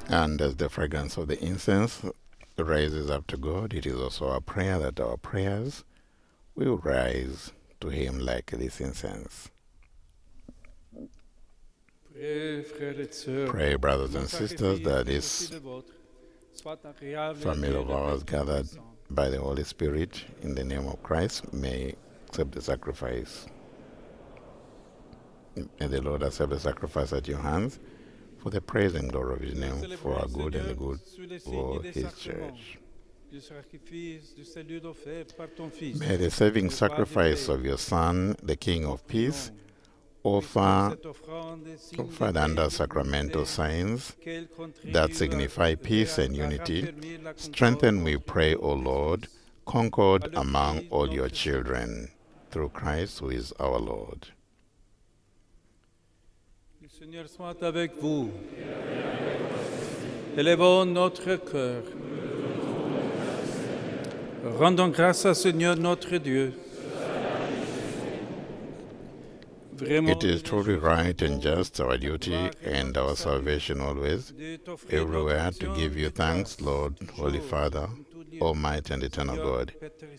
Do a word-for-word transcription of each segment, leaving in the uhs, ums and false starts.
And as the fragrance of the incense rises up to God, it is also our prayer that our prayers will rise to Him like this incense. Pray, brothers and sisters, that this family of ours gathered by the Holy Spirit in the name of Christ may accept the sacrifice. May the Lord accept the sacrifice at your hands for the praise and glory of His name, for our good and the good for His church. May the saving sacrifice of your Son, the King of Peace, offer, offered under sacramental signs that signify peace and unity, strengthen, we pray, O Lord, concord among all your children, through Christ who is our Lord. Le Seigneur soit avec vous. Élevons notre cœur. Rendons grâce au Seigneur notre Dieu. It is truly right and just, our duty and our salvation always, everywhere, to give you thanks, Lord, Holy Father, Almighty and Eternal God.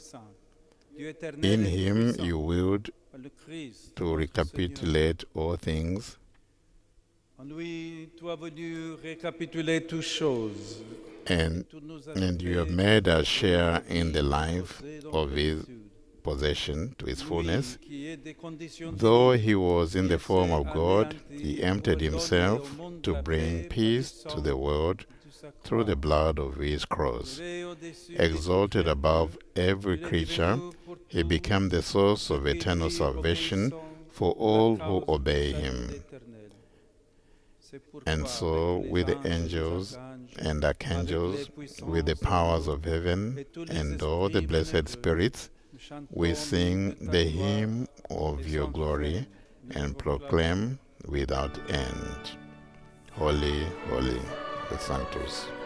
In Him you willed to recapitulate all things, and, and you have made us share in the life of His possession to His fullness. Though He was in the form of God, He emptied Himself to bring peace to the world through the blood of His cross. Exalted above every creature, He became the source of eternal salvation for all who obey Him. And so, with the angels and archangels, with the powers of heaven and all the blessed spirits, we sing the hymn of your glory and proclaim without end, Holy, holy, the Sanctus.